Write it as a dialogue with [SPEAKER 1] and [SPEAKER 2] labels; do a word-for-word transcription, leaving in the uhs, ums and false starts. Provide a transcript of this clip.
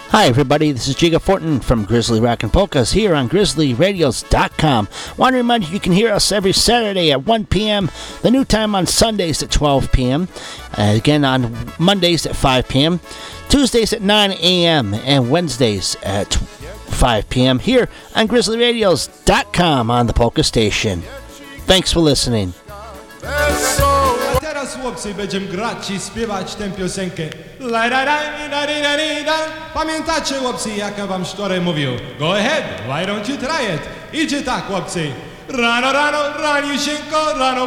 [SPEAKER 1] Hi everybody, this is Jiga Fortin from Grizzly Rockin' Polkas here on grizzly radios dot com. Want to remind you you can hear us every Saturday at one p.m., the new time on Sundays at twelve p.m., uh, again on Mondays at five p.m., Tuesdays at nine a.m., and Wednesdays at five p.m. here on grizzly radios dot com on the Polka Station. Thanks for listening.
[SPEAKER 2] Teraz chłopcy będziemy grać i śpiewać tę piosenkę. Pamiętacie chłopcy, jak ja wam wczoraj mówił? Go ahead, why don't you try it? Idzie tak chłopcy. Rano, rano, ranisieńko, rano